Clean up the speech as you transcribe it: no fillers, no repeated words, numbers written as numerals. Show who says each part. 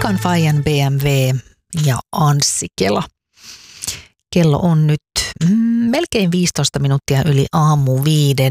Speaker 1: Mikan Fajan BMW ja Anssi Kela. Kello on nyt melkein 15 minuuttia yli aamu 5.